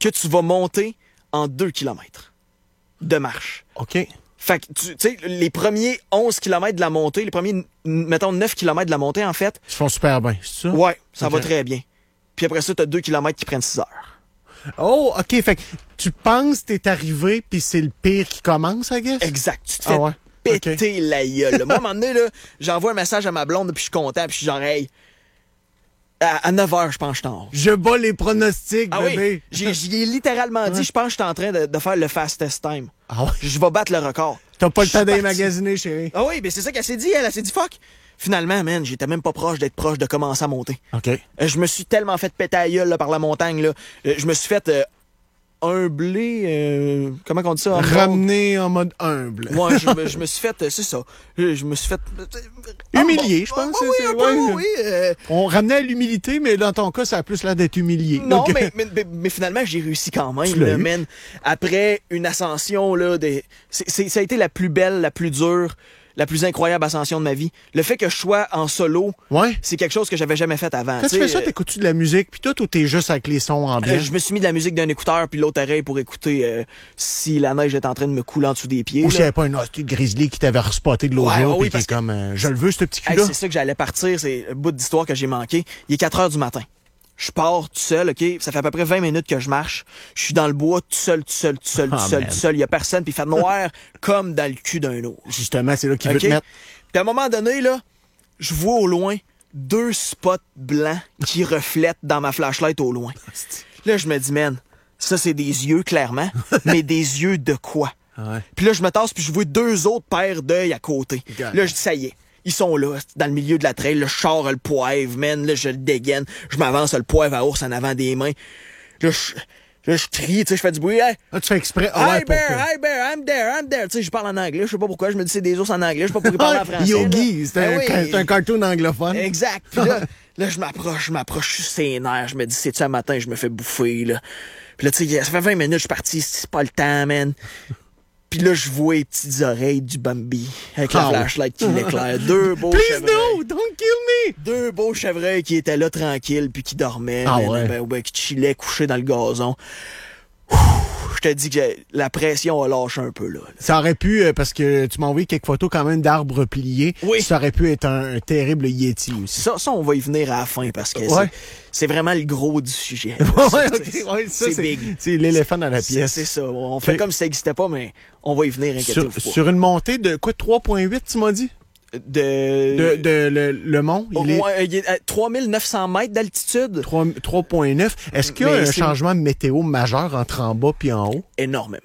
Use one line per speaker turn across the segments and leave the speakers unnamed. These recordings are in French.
que tu vas monter en 2 kilomètres de marche.
OK.
Fait que, tu sais, les premiers 11 kilomètres de la montée, les premiers, mettons, 9 kilomètres de la montée, en fait.
Ils se font super bien, c'est ça?
Ouais, ça
OK.
va très bien. Puis après ça, t'as 2 kilomètres qui prennent 6 heures.
Oh, OK. Fait que tu penses que t'es arrivé puis c'est le pire qui commence, I guess?
Exact. Tu te fais
ouais.
péter la gueule. Moi, à un moment donné, là, j'envoie un message à ma blonde, puis je suis content, puis je suis genre, hey, à 9 heures, je pense que je suis en haut.
Je bats les pronostics,
Ah
bébé.
oui, j'ai littéralement dit, je pense que je suis en train de faire le fastest time.
Ah ouais?
Je vais battre le record.
T'as pas le
Je
temps
suis
d'aller
parti.
magasiner, chérie.
Ah oui, mais c'est ça qu'elle s'est dit, elle s'est dit, fuck. Finalement, man, j'étais même pas proche d'être proche de commencer à monter.
OK.
Je me suis tellement fait péter la gueule là, par la montagne. Là. Je me suis fait humbler. Comment on dit ça?
Ramener en mode humble.
Ouais, je me suis fait. C'est ça. Je me suis fait.
Humilié, je pense.
Oui,
c'est-
un peu, oui.
On ramenait à l'humilité, mais dans ton cas, ça a plus l'air d'être humilié.
Non,
Donc,
mais finalement, j'ai réussi quand même,
Tu l'as
là,
eu.
man. Après une ascension, là, ça a été la plus belle, la plus dure, la plus incroyable ascension de ma vie. Le fait que je sois en solo,
Ouais.
c'est quelque chose que j'avais jamais fait avant.
Quand tu
sais,
fais ça, t'écoutes-tu de la musique, puis toi, ou t'es juste avec les sons ambiants?
je me suis mis de la musique d'un écouteur puis l'autre oreille pour écouter si la neige est en train de me couler en dessous des pieds.
Ou
là.
s'il n'y avait pas un hostie de grizzly qui t'avait respoté de l'autre
Ouais,
jour,
oui,
puis qui est
parce que-
comme, je le veux, ce petit
Hey,
cul-là.
c'est ça que j'allais partir, c'est un bout d'histoire que j'ai manqué. Il est 4 heures du matin. Je pars tout seul, OK? Ça fait à peu près 20 minutes que je marche. Je suis dans le bois tout seul.
Ah, man.
Il y a personne, puis il fait noir comme dans le cul d'un ours.
Justement, c'est là qu'il veut
OK?
te mettre.
Puis à un moment donné, là, je vois au loin 2 spots blancs qui reflètent dans ma flashlight au loin. Là, je me dis, man, ça, c'est des yeux, clairement, mais des yeux de quoi?
Ouais.
Puis là, je me tasse, puis je vois 2 autres paires d'œils à côté.
God.
Là, je dis, ça y est. Ils sont là, dans le milieu de la trail. Là, je sors le poivre, man. Là, je le dégaine. Je m'avance le poivre à ours en avant des mains. Là, je crie, tu sais, je fais du bruit. Hey,
Ah, tu fais exprès. Ah, ouais,
hi, bear, I'm there. Tu sais, je parle en anglais. Je sais pas pourquoi. Je me dis, c'est des ours en anglais. Je sais pas pourquoi ils parlent en français.
Yogi,
là.
c'est un,
Ben oui.
c'est un cartoon anglophone.
Exact. Puis là, je m'approche, je suis sénère. Je me dis, c'est-tu un matin, je me fais bouffer, là. Puis là, tu sais, ça fait 20 minutes, je suis parti, c'est pas le temps, man. Puis là, je vois les petites oreilles du Bambi avec la
Ah oui.
flashlight qui l'éclaire. 2 beaux
Please
chevreuils.
no, don't kill me!
2 beaux chevreuils qui étaient là tranquilles puis qui dormaient.
Ah
man.
ouais.
Ben, qui chillaient couchés dans le gazon. Ouh, je te dis que la pression a lâché un peu, là.
Ça aurait pu, parce que tu m'as envoyé quelques photos quand même d'arbres pliés.
Oui.
Ça aurait pu être un terrible Yeti aussi.
Ça, on va y venir à la fin parce que
Ouais.
c'est vraiment le gros du sujet.
Ouais,
C'est-
ok, ouais, ça,
c'est big.
c'est l'éléphant dans la
C'est
pièce.
c'est ça. On fait
Ok.
comme si ça n'existait pas, mais on va y venir, inquiétez-vous pas.
Sur une montée de quoi, 3.8, tu m'as dit? Le mont,
Il est à 3900 mètres d'altitude.
3.9. Est-ce qu'il y a
Mais
un
c'est-
changement météo majeur entre en bas puis en haut?
Énormément.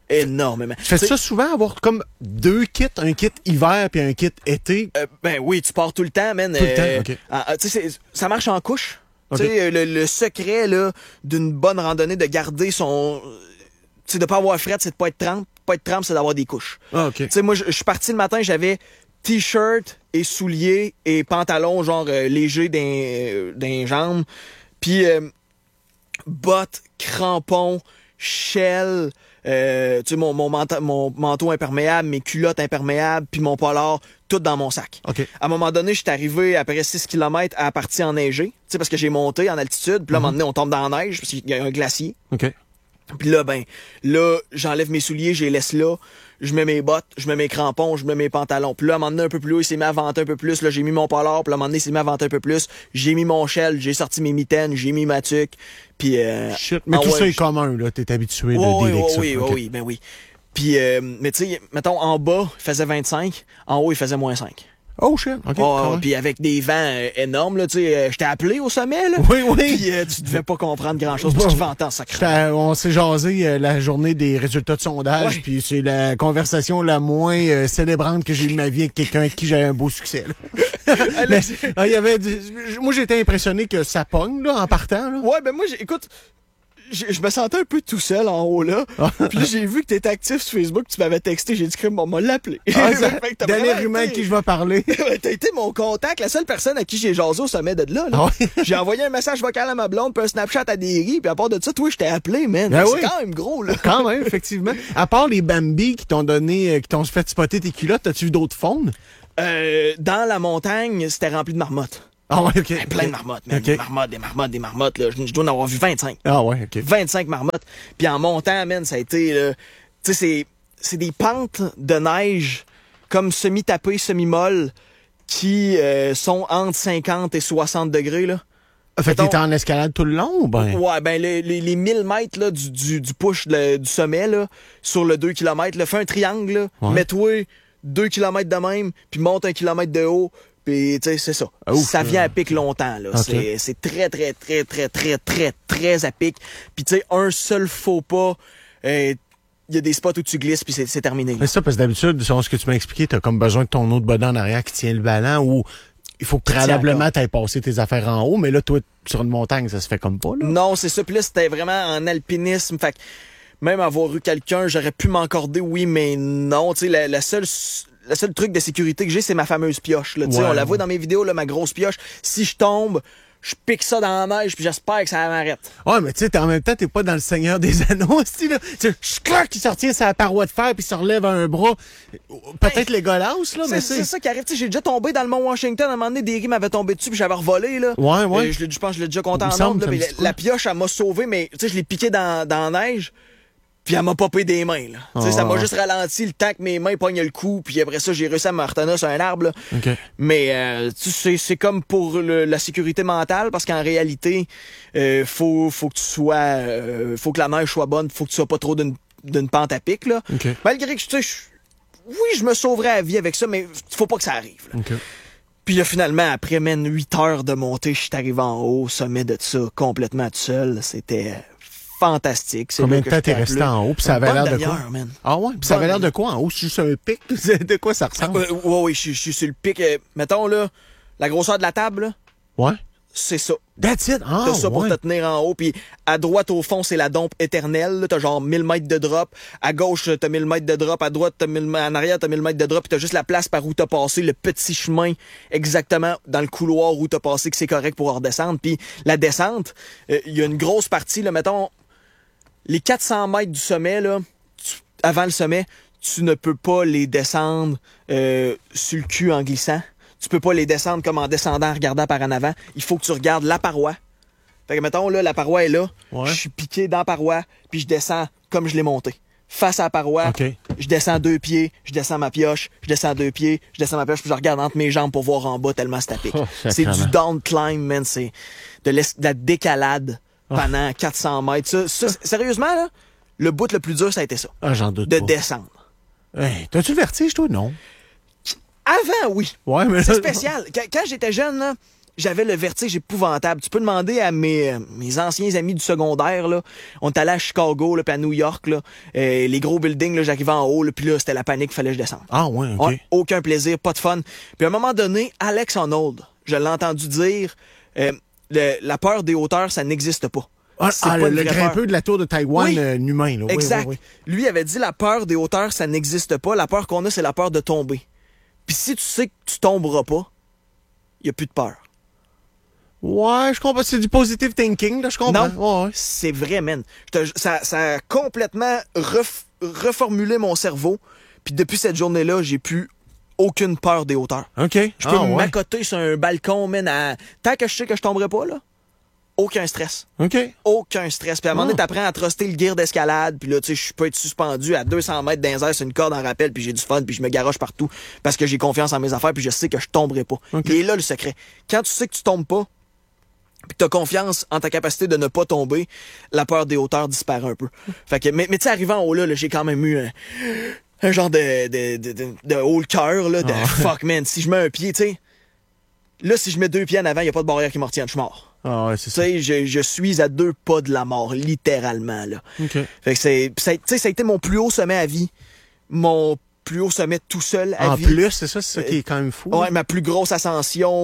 Tu fais ça souvent, avoir comme 2 kits, un kit hiver puis un kit été?
Ben oui, tu pars tout le temps, man.
Tout le temps, ok.
Tu sais, ça marche en couche.
Ok.
Tu sais, le secret là d'une bonne randonnée, de garder son... Tu sais, de pas avoir fret, c'est de pas être trempe. Pas être trempe, c'est d'avoir des couches.
Ah, OK.
Tu sais, moi, je suis parti le matin, j'avais t-shirt et souliers et pantalon genre léger d'un jambes. Puis bottes, crampons, shell, tu sais, mon manteau imperméable, mes culottes imperméables, puis mon polar, tout dans mon sac.
OK.
À un moment donné, je suis arrivé après 6 km à la partie enneigée, tu sais, parce que j'ai monté en altitude, puis là, à un moment donné, on tombe dans la neige, parce qu'il y a un glacier.
OK.
Puis là, j'enlève mes souliers, je les laisse là. Je mets mes bottes, je mets mes crampons, je mets mes pantalons. Puis là, à un moment donné, un peu plus haut, il s'est mis à venter un peu plus. Là, j'ai mis mon polar. Puis là, à un moment donné, il s'est mis à venter un peu plus. J'ai mis mon shell, j'ai sorti mes mitaines, j'ai mis ma tuque. Puis...
Shit. Mais tout ça est commun, là. T'es habitué de dealer avec ça.
oui,
OK.
oui, ben oui. Puis, mais tu sais, mettons, en bas, il faisait 25. En haut, il faisait moins 5.
Oh, shit. OK. quand même.
Puis avec des vents énormes, là, tu sais, je t'ai appelé au sommet, là.
Oui, oui.
Puis tu devais pas comprendre grand-chose parce qu'il ventait en sacré.
On s'est jasé la journée des résultats de sondage,
Ouais.
puis c'est la conversation la moins célébrante que j'ai eu de ma vie avec quelqu'un avec qui j'ai un beau succès. Là. Mais, il y avait moi, j'étais impressionné que ça pogne là, en partant. Là.
Ouais, ben moi, écoute, je me sentais un peu tout seul en haut, là. Puis là, j'ai vu que t'étais actif sur Facebook, tu m'avais texté, j'ai dit que on m'a l'appelé.
Ah,
Fait que t'as
Daniel
vraiment
Ruman à
été-
qui je vais parler.
T'as été mon contact, la seule personne à qui j'ai jasé au sommet de là.
Ah ouais?
J'ai envoyé un message vocal à ma blonde, puis un Snapchat à Derry, puis à part de ça, toi, je t'ai appelé, man.
Ben
c'est
oui.
quand même gros, là.
Quand même, effectivement. À part les Bambi qui t'ont donné, qui t'ont fait spotter tes culottes, as-tu vu d'autres faunes?
Dans la montagne, c'était rempli de marmottes.
Ah ouais, OK.
Plein de marmottes, man.
Okay.
Des marmottes, là. Je dois en avoir vu 25.
Ah ouais, OK.
25 marmottes. Puis en montant, man, ça a été, là, tu sais, c'est des pentes de neige comme semi-tapées, semi-molles qui sont entre 50 et 60 degrés, là.
Fait que t'étais en escalade tout le long ou ben?
Ouais, ben les 1000 mètres là, du push du sommet là, sur le 2 km, là, fais un triangle, là,
Ouais.
mets-toi 2 km de même, puis monte 1 kilomètre de haut, puis tu sais, c'est ça.
Ouf,
ça vient à pic longtemps, là.
Okay.
C'est très, très, très, très, très, très, très à pic. Puis tu sais, un seul faux pas, il y a des spots où tu glisses, puis c'est terminé.
C'est ça, parce que d'habitude, selon ce que tu m'as expliqué, t'as comme besoin de ton autre body en arrière qui tient le ballon ou il faut que préalablement t'ailles passer tes affaires en haut, mais là, toi, sur une montagne, ça se fait comme pas, là.
Non, c'est ça. Puis là, c'était vraiment en alpinisme. Fait que même avoir eu quelqu'un, j'aurais pu m'encorder, oui, mais non. Tu sais, le seul truc de sécurité que j'ai, c'est ma fameuse pioche. Là. Tu sais, on la voit dans mes vidéos, là, ma grosse pioche. Si je tombe, je pique ça dans la neige, puis j'espère que ça m'arrête.
Ouais, mais tu sais, en même temps, t'es pas dans le Seigneur des Anneaux, aussi, là. Tu sais, clac, il sortit sa paroi de fer, puis il se relève à un bras. Peut-être les Golas, là, mais
c'est ça qui arrive. Tu sais, j'ai déjà tombé dans le Mont Washington. À un moment donné, des riz m'avaient tombé dessus, puis j'avais revolé, là.
Ouais.
Je pense que je l'ai déjà compté
Il me
en
semble,
nombre, là, mais la pioche, elle m'a sauvé, mais tu sais, je l'ai piqué dans la neige. Puis elle m'a popé des mains, là. Tu sais, ça m'a juste ralenti le temps que mes mains pognent le coup. Puis après ça, j'ai réussi à me retenir sur un arbre, là.
OK.
Mais tu sais, c'est comme pour la sécurité mentale, parce qu'en réalité, faut que tu sois... faut que la neige soit bonne, faut que tu sois pas trop d'une pente à pic, là.
OK.
Malgré que, tu sais, oui, je me sauverais la vie avec ça, mais faut pas que ça arrive, là.
OK.
Puis là, finalement, après même 8 heures de montée, je suis arrivé en haut, au sommet de ça, complètement tout seul. C'était fantastique. C'est
Combien
là
de
que
temps
j'étais
t'es resté
appelé.
en haut? Puis ça avait l'air de quoi?
Demi-heure, man.
Ah ouais? Puis ça avait l'air de quoi en haut? C'est juste un pic? De quoi ça ressemble?
Oui, je suis sur le pic. Mettons, là, la grosseur de la table, là,
Ouais.
c'est ça.
That's it? Ah,
T'as ça pour
ouais.
te tenir en haut. Puis à droite, au fond, c'est la dompe éternelle. là. T'as genre 1000 mètres de drop. À gauche, t'as 1000 mètres de drop. À droite, en arrière, t'as 1000 mètres de drop. Puis t'as juste la place par où t'as passé, le petit chemin exactement dans le couloir où t'as passé, que c'est correct pour redescendre. Puis la descente, il y a une grosse partie, là, mettons, les 400 mètres du sommet, là, avant le sommet, tu ne peux pas les descendre sur le cul en glissant. Tu peux pas les descendre comme en descendant, en regardant par en avant. Il faut que tu regardes la paroi. Fait que, mettons, là, la paroi est là.
Ouais.
Je suis piqué dans la paroi, puis je descends comme je l'ai monté. Face à la paroi,
OK.
je descends 2 pieds, je descends ma pioche, je descends 2 pieds, je descends ma pioche, puis je regarde entre mes jambes pour voir en bas tellement c'est à pic.
Oh,
C'est
sacrément.
du down climb, man. C'est de la décalade pendant 400 mètres. Ça, sérieusement, là, le bout le plus dur, ça a été ça.
Ah, j'en doute
De
pas.
descendre.
Hey, t'as-tu le vertige, toi? Non.
Avant, oui.
Ouais, mais
C'est spécial. Quand j'étais jeune, là, j'avais le vertige épouvantable. Tu peux demander à mes anciens amis du secondaire, là. On est allé à Chicago, là, puis à New York, là. Les gros buildings, là, j'arrivais en haut, là, puis là, c'était la panique, fallait que je descende.
Ah, ouais, OK.
Ouais, aucun plaisir, pas de fun. Puis à un moment donné, Alex Honnold, je l'ai entendu dire, la peur des hauteurs, ça n'existe pas. C'est pas une
le
vraie
grimpeux
peur.
de la tour de Taïwan
Oui.
humain, là. Oui,
Exact.
oui,
Lui avait dit la peur des hauteurs, ça n'existe pas. La peur qu'on a, c'est la peur de tomber. Puis si tu sais que tu tomberas pas, il y a plus de peur.
Ouais, je comprends. C'est du positive thinking, là, je comprends.
Non,
Ouais.
c'est vrai, man. Ça a complètement reformulé mon cerveau. Puis depuis cette journée-là, j'ai plus aucune peur des hauteurs.
OK.
Je peux
ouais.
m'accoter sur un balcon, man, tant que je sais que je tomberai pas, là, aucun stress.
OK.
Aucun stress. Puis à un moment donné, t'apprends à truster le gear d'escalade. Puis là, tu sais, je peux être suspendu à 200 mètres dans les airs sur une corde en rappel. Puis j'ai du fun. Puis je me garoche partout. Parce que j'ai confiance en mes affaires. Puis je sais que je tomberai pas.
Ok.
Il est là le secret. Quand tu sais que tu tombes pas, puis que t'as confiance en ta capacité de ne pas tomber, la peur des hauteurs disparaît un peu. Fait que, mais tu sais, arrivant en haut, là, j'ai quand même eu un genre de haut le cœur, là, de fuck, man. Si je mets un pied, tu sais, là, si je mets 2 pieds en avant, y a pas de barrière qui me retienne. Je suis mort.
Ah, ouais, c'est
Tu
ça.
sais, je suis à 2 pas de la mort, littéralement, là.
OK.
Fait que tu sais, ça a été mon plus haut sommet à vie. Mon plus haut sommet tout seul à
En
vie.
plus, c'est ça qui est quand même fou.
Ouais, ma plus grosse ascension,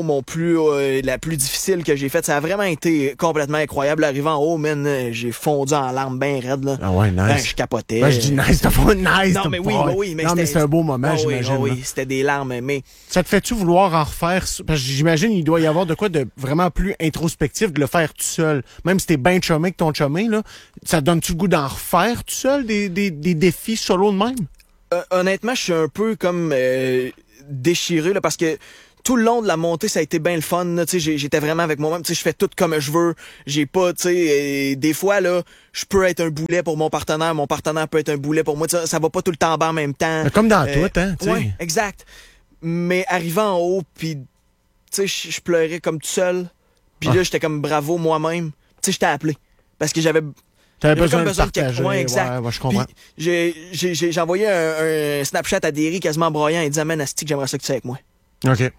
la plus difficile que j'ai faite, ça a vraiment été complètement incroyable. Arrivant en haut, man, j'ai fondu en larmes bien raides, là.
Ah ouais, nice.
Ben, je capotais.
Ben, je dis nice, t'as pas nice.
Non,
t'as
mais oui,
pas-
oui, mais
non, mais c'est un beau moment,
Ah
j'imagine.
Oui,
là.
oui, c'était des larmes, mais
Ça te fait-tu vouloir en refaire? Parce que j'imagine il doit y avoir de quoi de vraiment plus introspectif de le faire tout seul. Même si t'es bien chumé que ton chumé, là, ça te donne-tu le goût d'en refaire tout seul des défis solo de même?
honnêtement, je suis un peu comme déchiré, là, parce que tout le long de la montée, ça a été bien le fun. Là, j'étais vraiment avec moi-même. Je fais tout comme je veux. J'ai pas, des fois, là, je peux être un boulet pour mon partenaire peut être un boulet pour moi. Ça va pas tout le temps en même temps.
Mais comme dans tout, hein?
Ouais, exact. Mais arrivant en haut, puis je pleurais comme tout seul. Puis là, j'étais comme bravo moi-même. Je t'ai appelé. Parce que j'avais
besoin de partager.
Ouais, exact.
Ouais, je comprends.
Puis j'ai envoyé un Snapchat à Derry quasiment broyant et disant, man, asti que j'aimerais ça que tu sois avec moi.
OK.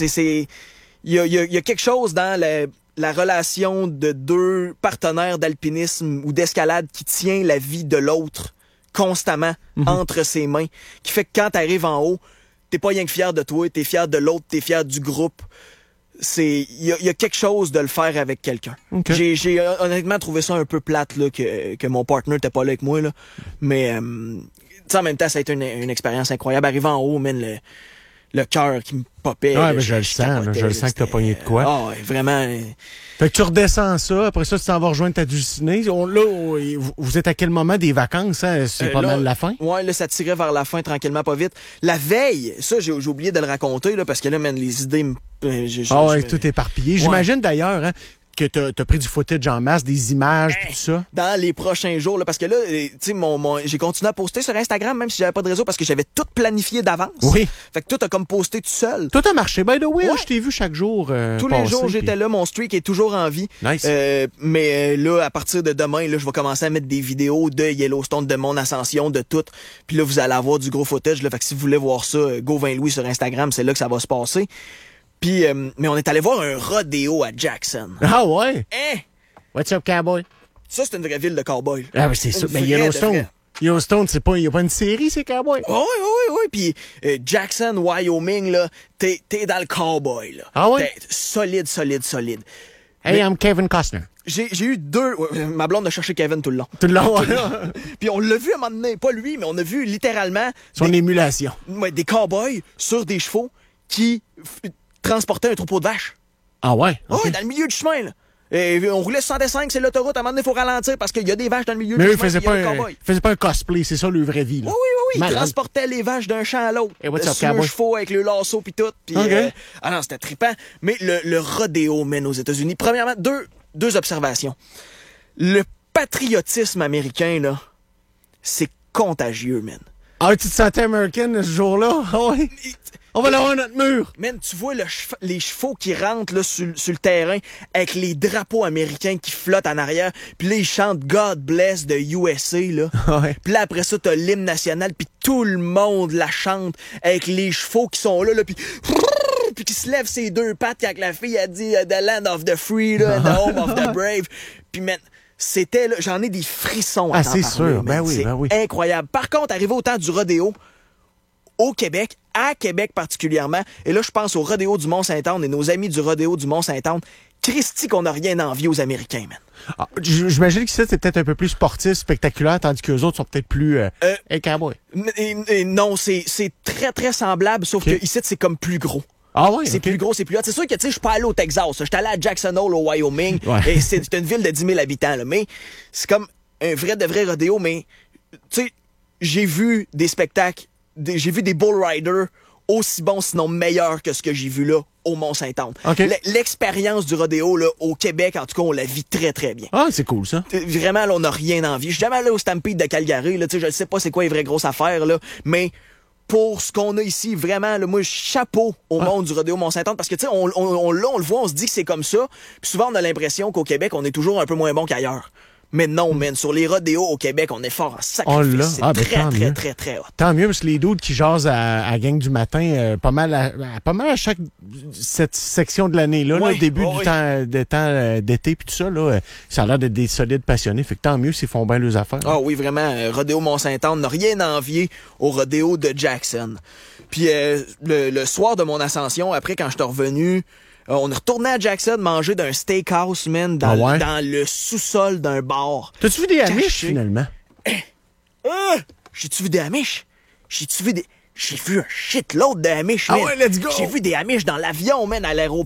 Il y a quelque chose dans la relation de deux partenaires d'alpinisme ou d'escalade qui tient la vie de l'autre constamment entre ses mains, qui fait que quand t'arrives en haut, t'es pas rien que fier de toi, t'es fier de l'autre, t'es fier du groupe. Il y a quelque chose de le faire avec quelqu'un.
Okay.
J'ai honnêtement trouvé ça un peu plate là, que mon partner t'es pas là avec moi. Là. Mais en même temps, ça a été une expérience incroyable. Arrivant en haut, man, le cœur qui me popait.
Ouais, mais je le sens. Je le sens que t'as pogné de quoi.
Ah, ouais, vraiment.
Fait que tu redescends ça. Après ça, tu t'en vas rejoindre ta dulcinée. Vous êtes à quel moment des vacances? Hein? C'est pas mal la fin?
Ouais, là, ça tirait vers la fin tranquillement, pas vite. La veille, ça, j'ai oublié de le raconter, là, parce que là, man, les idées
tout éparpillé. Ouais. J'imagine d'ailleurs, hein, que t'as pris du footage en masse, des images, tout ça.
Dans les prochains jours, là, parce que là, tu sais, j'ai continué à poster sur Instagram, même si j'avais pas de réseau, parce que j'avais tout planifié d'avance.
Oui.
Fait que tout a comme posté tout seul.
Tout a marché. By the way, je t'ai vu chaque jour.
Tous les jours, j'étais là. Mon streak est toujours en vie.
Nice.
Mais là, à partir de demain, là, je vais commencer à mettre des vidéos de Yellowstone, de mon ascension, de tout. Puis là, vous allez avoir du gros footage. Là, fait que si vous voulez voir ça, Go 20 Louis sur Instagram, c'est là que ça va se passer. Puis, mais on est allé voir un rodéo à Jackson.
Ah ouais?
Hein?
What's up, cowboy?
Ça, c'est une vraie ville de cowboy.
Ah, mais c'est ça. Mais Yellowstone, il y a pas une série, c'est cowboy.
Oui. Puis Jackson, Wyoming, là, t'es dans le cowboy, là.
Ah ouais?
T'es solide.
Hey, I'm Kevin Costner.
J'ai eu deux... ma blonde a cherché Kevin tout le long.
Tout le long,
Puis on l'a vu à un moment donné, pas lui, mais on a vu littéralement...
Son émulation.
Des cowboys sur des chevaux qui transportaient un troupeau de vaches.
Ah ouais?
Okay. Ouais, dans le milieu du chemin, là. Et on roulait 65, c'est l'autoroute. À un moment donné, il faut ralentir parce qu'il y a des vaches dans le milieu du chemin.
Mais eux, ils faisaient pas un cosplay, c'est ça, le vraie vie, là.
Oui. Ils transportaient les vaches d'un champ à l'autre.
Et what's up,
sur le chevaux avec le lasso pis tout. Pis,
okay.
Non, c'était trippant. Mais le rodéo, man, aux États-Unis. Premièrement, deux observations. Le patriotisme américain, là, c'est contagieux, man.
Ah, tu te sentais américaine ce jour-là? Ah ouais? On va l'avoir notre mur.
Man, tu vois les chevaux qui rentrent là, sur le terrain avec les drapeaux américains qui flottent en arrière. Puis là, ils chantent God Bless de USA. Là.
Ouais.
Puis là, après ça, t'as l'hymne national. Puis tout le monde la chante avec les chevaux qui sont là. Puis qui se lèvent ses deux pattes quand la fille a dit The Land of the Free là, and the Home of the Brave. Puis man, c'était là, j'en ai des frissons à t'en parler.
C'est sûr.
Man.
Ben oui.
Incroyable. Par contre, arrivé au temps du rodéo, au Québec, à Québec particulièrement, et là je pense au rodéo du Mont-Saint-Anne et nos amis du rodéo du Mont-Saint-Anne, Christy qu'on n'a rien envie aux Américains, man.
Ah, j'imagine que ça, c'est peut-être un peu plus sportif, spectaculaire, tandis qu'eux autres sont peut-être plus cowboy.
Non, c'est très, très semblable, sauf que ici, c'est comme plus gros.
Ah ouais,
c'est plus gros, c'est plus hot. C'est sûr que, tu sais, je suis pas allé au Texas. Je suis allé à Jackson Hole, au Wyoming.
Ouais.
Et c'est une ville de 10 000 habitants, là. Mais c'est comme un vrai de vrai rodéo. Mais, tu sais, j'ai vu des spectacles, j'ai vu des bull riders aussi bons, sinon meilleurs que ce que j'ai vu là au Mont-Saint-Anne.
Okay.
L'expérience du rodéo, là, au Québec, en tout cas, on la vit très, très bien.
Ah, c'est cool, ça.
Vraiment, là, on n'a rien envie. Je suis jamais allé au Stampede de Calgary, là. Tu sais, je sais pas c'est quoi les vraies grosses affaires, là. Mais, pour ce qu'on a ici, vraiment, là, moi, chapeau au monde du rodéo Mont-Saint-Anne, parce que, tu sais, on le voit, on se dit que c'est comme ça, puis souvent, on a l'impression qu'au Québec, on est toujours un peu moins bon qu'ailleurs. Mais non, man, sur les rodéos au Québec, on est fort en sacrifice. C'est très, très hot.
Tant mieux, parce que les dudes qui jasent à gang du matin, pas mal à chaque cette section de l'année, là, le début du temps d'été, puis tout ça, là, ça a l'air d'être des solides passionnés. Fait que tant mieux s'ils font bien leurs affaires.
Ah oui, vraiment, rodéo Mont-Saint-Anne n'a rien à envier au rodéo de Jackson. Puis le soir de mon ascension, après, quand je suis revenu, on est retourné à Jackson manger d'un steakhouse, man, dans le sous-sol d'un bar.
T'as-tu vu des Amish, finalement?
J'ai-tu vu des Amish? J'ai vu un shitload de Amish, man.
Ah ouais, let's go!
J'ai vu des Amish dans l'avion, man, à l'aéroport.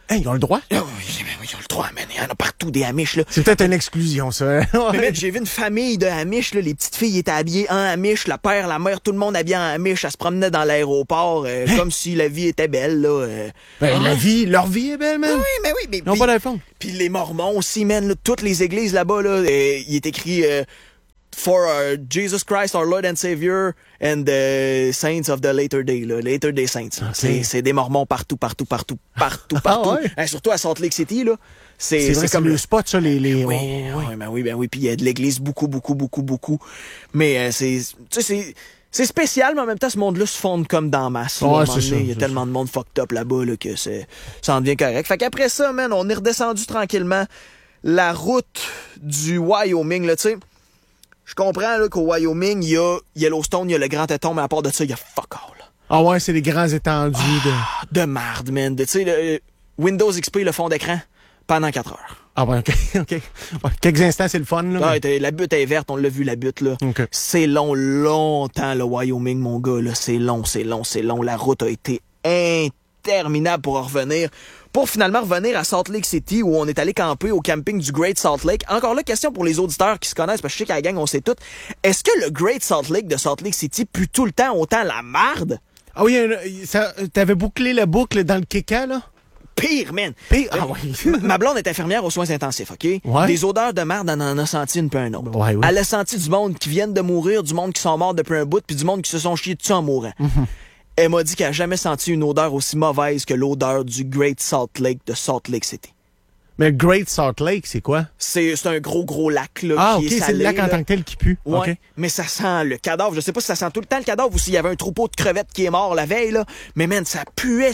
Hey, ils ont le droit?
Oh, oui, ils ont le droit, man. Il y en a partout des Amish, là.
C'est peut-être une exclusion, ça.
Mais man, j'ai vu une famille de Amish, là. Les petites filles étaient habillées en Amish. Le père, la mère, tout le monde habillé en Amish. Elle se promenait dans l'aéroport comme si la vie était belle, là.
Leur vie est belle, man.
Oui, mais
ils n'ont pas d'iPhone.
Puis les Mormons aussi, man. Là, toutes les églises là-bas, là, il est écrit... For Jesus Christ, our Lord and Savior, and the Saints of the Latter Day, là, Latter Day Saints. Okay. C'est des Mormons partout.
Ouais.
Surtout à Salt Lake City, là.
C'est vrai, comme le spot, ça, les...
Oui. Puis il y a de l'église beaucoup. Mais c'est spécial, mais en même temps, ce monde-là se fonde comme dans masse. Il y a tellement de monde fucked up là-bas, là, que ça en devient correct. Fait qu'après ça, man, on est redescendu tranquillement la route du Wyoming, là, tu sais. Je comprends là, qu'au Wyoming, il y a Yellowstone, il y a le Grand Teton, mais à part de ça, il y a fuck all.
Ah ouais, c'est des grands étendues
de marde, man. Tu sais, Windows XP, le fond d'écran, pendant 4 heures.
Ah ouais, OK. Ouais, quelques instants, c'est le fun, là.
Ah, la butte est verte, on l'a vu, la butte, là.
Okay.
C'est longtemps, le Wyoming, mon gars, là. C'est long. La route a été interminable pour en revenir. Pour finalement revenir à Salt Lake City, où on est allé camper au camping du Great Salt Lake. Encore là, question pour les auditeurs qui se connaissent, parce que je sais qu'à la gang, on sait tout. Est-ce que le Great Salt Lake de Salt Lake City pue tout le temps autant la marde?
Ah oui, t'avais bouclé la boucle dans le Kika, là?
Pire, man.
Ah oui.
Ma blonde est infirmière aux soins intensifs, OK?
Ouais.
Des odeurs de marde, elle en a senti une peu un autre.
Ouais, oui.
Elle a senti du monde qui viennent de mourir, du monde qui sont morts depuis un bout, puis du monde qui se sont chiés dessus en mourant. Mm-hmm. Elle m'a dit qu'elle n'a jamais senti une odeur aussi mauvaise que l'odeur du Great Salt Lake de Salt Lake City.
Mais le Great Salt Lake, c'est quoi? C'est
un gros lac là,
qui
est salé.
C'est le lac en tant que tel qui pue.
Ouais,
okay.
Mais ça sent le cadavre. Je sais pas si ça sent tout le temps le cadavre ou s'il y avait un troupeau de crevettes qui est mort la veille, là. Mais man, ça puait,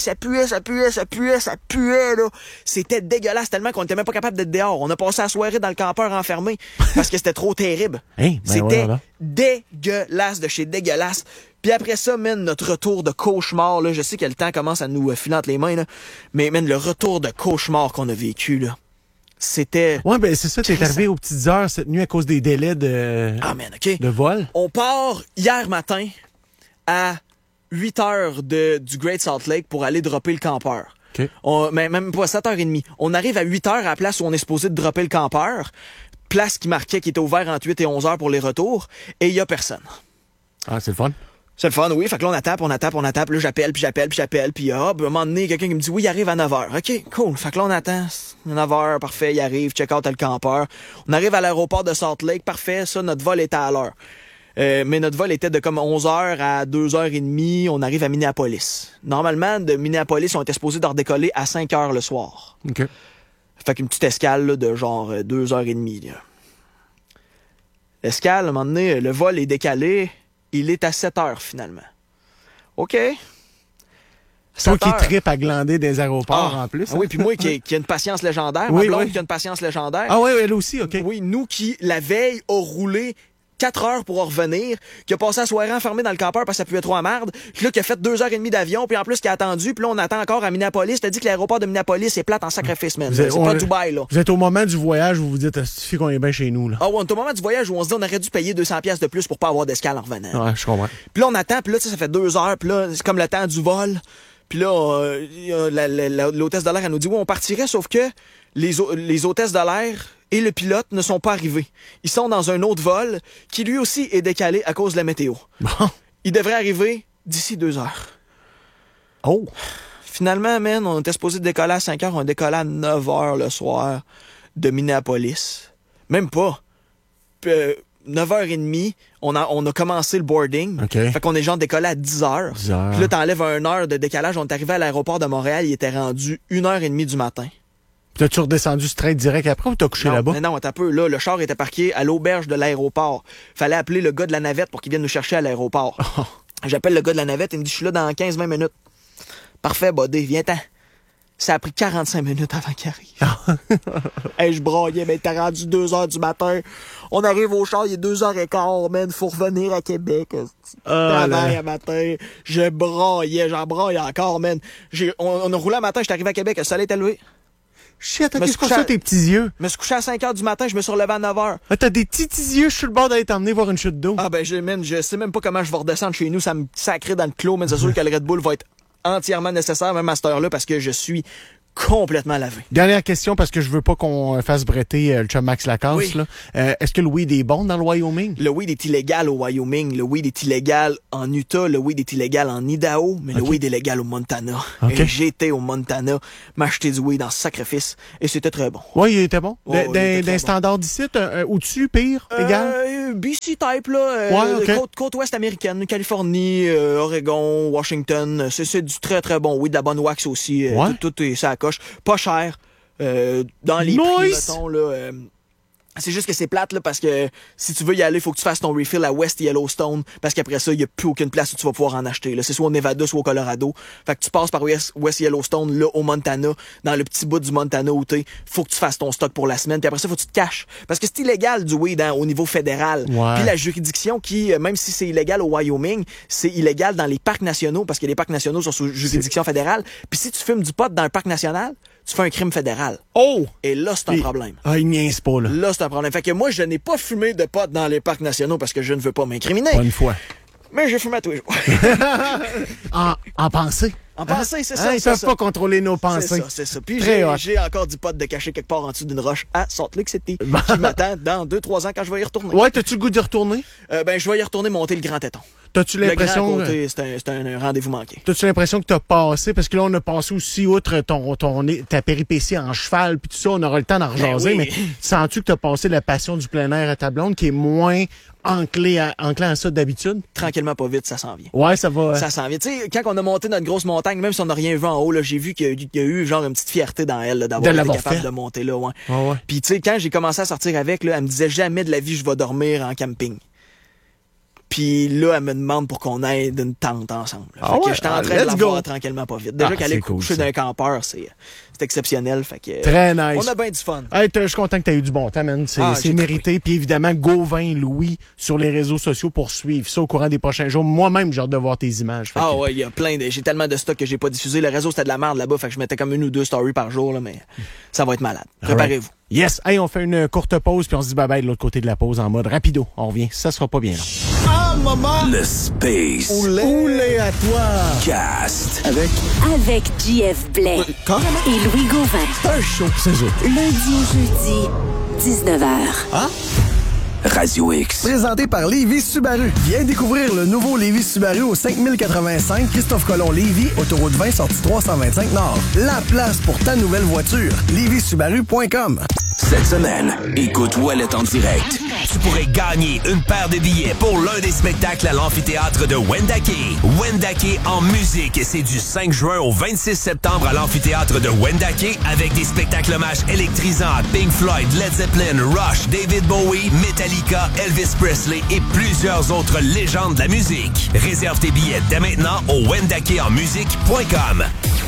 là. C'était dégueulasse tellement qu'on était même pas capable d'être dehors. On a passé la soirée dans le campeur enfermé parce que c'était trop terrible. C'était dégueulasse de chez dégueulasse. Puis après ça, man, notre retour de cauchemar, là, je sais que le temps commence à nous filer entre les mains, là, mais man, le retour de cauchemar qu'on a vécu, là, c'était...
Ouais, ben c'est ça, t'es arrivé aux petites heures cette nuit à cause des délais de vol.
On part hier matin à 8 heures du Great Salt Lake pour aller dropper le campeur.
Okay.
Même pas 7h30. On arrive à 8 heures à la place où on est supposé de dropper le campeur, place qui marquait qu'il était ouvert entre 8 et 11 heures pour les retours, et il y a personne.
Ah, c'est le fun.
C'est le fun, oui. Fait que là, on attend. Là, j'appelle. Puis à un moment donné, quelqu'un qui me dit, oui, il arrive à 9h. OK, cool. Fait que là, on attend. 9h, parfait, il arrive. Check out le campeur. On arrive à l'aéroport de Salt Lake. Parfait, ça, notre vol était à l'heure. Mais notre vol était de comme 11h à 2h30. On arrive à Minneapolis. Normalement, de Minneapolis, on était supposé de redécoller à 5h le soir.
OK.
Fait qu'une petite escale là, de genre 2h30. Là. L'escale, à un moment donné, le vol est décalé. Il est à 7h, finalement. OK.
Toi qui trippe à glander des aéroports, en plus.
Ah, oui, puis moi qui a une patience légendaire. Ma blonde qui a une patience légendaire.
Ah oui, elle aussi, OK.
Oui, nous qui, la veille, a roulé 4 heures pour en revenir, qui a passé la soirée enfermé dans le campeur parce que ça puait trop à marde, puis là, qui a fait 2h30 d'avion, puis en plus, qui a attendu, puis là, on attend encore à Minneapolis. T'as dit que l'aéroport de Minneapolis est plate en sacrifice, man. C'est pas Dubaï, là.
Vous êtes au moment du voyage où vous vous dites, ça suffit qu'on est bien chez nous, là.
Ah ouais, on est au moment du voyage où on se dit, on aurait dû payer 200$ de plus pour pas avoir d'escale en revenant.
Ouais, je comprends.
Puis là, on attend, puis là, ça fait 2 heures, puis là, c'est comme le temps du vol. Puis là, l'hôtesse de l'air, elle nous dit, oui, on partirait, sauf que les hôtesses de l'air et le pilote ne sont pas arrivés. Ils sont dans un autre vol qui, lui aussi, est décalé à cause de la météo.
Bon.
Ils devraient arriver d'ici 2 heures.
Oh!
Finalement, man, on était supposé décoller à 5 heures, on décollait à 9 heures le soir de Minneapolis. Même pas. 9h30, on a commencé le boarding.
Okay.
Fait qu'on est genre décollé à 10h.
10h.
Puis là, t'enlèves 1 heure de décalage. On est arrivé à l'aéroport de Montréal, il était rendu 1h30 du matin.
T'as-tu redescendu straight direct après ou t'as couché là-bas?
Non, attends un peu. Là, le char était parqué à l'auberge de l'aéroport. Fallait appeler le gars de la navette pour qu'il vienne nous chercher à l'aéroport.
Oh.
J'appelle le gars de la navette, il me dit, je suis là dans 15-20 minutes. Parfait, buddy, viens-t'en. Ça a pris 45 minutes avant qu'il arrive. Hey, je broyais, mais t'as rendu 2h du matin. On arrive au char, il est 2h15, man. Faut revenir à Québec. Travail à matin. Je broyais, j'en broye encore, man. On a roulé à matin, j'étais arrivé à Québec, le soleil était levé.
Shit, qu'est-ce que ça, tes petits yeux?
Je me suis couché à 5h du matin, je me suis relevé à 9h.
Ah, t'as des petits yeux, je suis le bord d'aller t'emmener voir une chute d'eau.
Ah, ben, je sais même pas comment je vais redescendre chez nous, ça me sacrait dans le clos, mais c'est sûr que le Red Bull va être entièrement nécessaire, même à cette heure-là, parce que je suis complètement lavé.
Dernière question, parce que je veux pas qu'on fasse bretter le chum Max Lacasse.
Oui.
Là. Est-ce que le weed est bon dans le Wyoming?
Le weed est illégal au Wyoming. Le weed est illégal en Utah. Le weed est illégal en Idaho. Mais le weed est légal au Montana.
Okay.
Et j'ai été au Montana m'acheter du weed en sacrifice. Et c'était très bon.
Oui, il était bon.
D'un
standard d'ici, au-dessus, pire, égal?
BC type, là.
Okay.
Côte ouest américaine, Californie, Oregon, Washington. C'est du très, très bon weed. De la bonne wax aussi. Tout est ça à coche. Pas cher. Dans les prix, mettons, là. C'est juste que c'est plate, là, parce que si tu veux y aller, faut que tu fasses ton refill à West Yellowstone, parce qu'après ça, il y a plus aucune place où tu vas pouvoir en acheter, là. C'est soit au Nevada, soit au Colorado. Fait que tu passes par West Yellowstone, là, au Montana, dans le petit bout du Montana où t'es. Faut que tu fasses ton stock pour la semaine, puis après ça, faut que tu te caches. Parce que c'est illégal du weed, au niveau fédéral.
Ouais.
Puis la juridiction qui, même si c'est illégal au Wyoming, c'est illégal dans les parcs nationaux, parce que les parcs nationaux sont sous juridiction fédérale. Puis si tu fumes du pot dans un parc national, tu fais un crime fédéral.
Oh!
Et là, c'est un problème.
Ah, il niaise pas, là.
Là, c'est un problème. Fait que moi, je n'ai pas fumé de pot dans les parcs nationaux parce que je ne veux pas m'incriminer.
Pas une fois.
Mais j'ai fumé à tous les jours.
En pensée.
En pensée, c'est ça.
Ils peuvent pas contrôler nos pensées.
C'est ça. Puis
Très
j'ai encore du pot de caché quelque part en dessous d'une roche à Salt Lake City qui m'attend dans 2-3 ans quand je vais y retourner.
Ouais, t'as-tu le goût d'y retourner?
Je vais y retourner monter le Grand Téton.
T'as-tu l'impression...
Le Grand Côté, c'est un rendez-vous manqué.
T'as-tu l'impression que t'as passé, parce que là, on a passé aussi, outre ta péripétie en cheval, puis tout ça, on aura le temps d'en rejaser, mais sens-tu que t'as passé la passion du plein air à ta blonde, qui est moins enclin à ça d'habitude?
Tranquillement, pas vite, ça s'en vient.
Ouais, ça va.
Ça s'en vient. Tu sais, quand on a monté notre grosse montagne, même si on n'a rien vu en haut, là, j'ai vu qu'il y a eu genre une petite fierté dans elle, là, d'avoir été capable de monter là, ouais.
Ouais.
Puis tu sais, quand j'ai commencé à sortir avec, là, elle me disait jamais de la vie je vais dormir en camping. Puis là, elle me demande pour qu'on aille d'une tente ensemble. Fait que j'étais en train de la voir tranquillement pas vite. Déjà qu'elle est couchée d'un campeur, c'est exceptionnel. Fait que
très nice.
On a bien du fun.
Hey, je suis content que tu aies eu du bon temps, man. C'est mérité. Puis évidemment, Gauvin Louis sur les réseaux sociaux pour suivre ça au courant des prochains jours. Moi-même, j'ai hâte de voir tes images.
Ouais, il y a j'ai tellement de stocks que j'ai pas diffusé. Le réseau, c'était de la merde là-bas. Fait que je mettais comme 1 ou 2 stories par jour, là, mais ça va être malade. Préparez-vous.
Yes. Hey, on fait une courte pause, puis on se dit bye-bye de l'autre côté de la pause en mode rapido. On revient. Ça sera pas bien long.
Ah, maman!
Le Space.
Oulé à toi!
Cast.
Avec JF Blais. Et Louis Gauvin.
C'est un show, c'est ça.
Lundi au jeudi, 19h.
Hein?
Radio X.
Présenté par Lévis Subaru. Viens découvrir le nouveau Lévis Subaru au 5085 Christophe Colomb Lévis, autoroute 20, sortie 325 Nord. La place pour ta nouvelle voiture. LévisSubaru.com.
Cette semaine, écoute Ouellet en direct. Tu pourrais gagner une paire de billets pour l'un des spectacles à l'amphithéâtre de Wendake. Wendake en musique, c'est du 5 juin au 26 septembre à l'amphithéâtre de Wendake avec des spectacles hommages électrisants à Pink Floyd, Led Zeppelin, Rush, David Bowie, Metallica, Elvis Presley et plusieurs autres légendes de la musique. Réserve tes billets dès maintenant au wendakenmusique.com.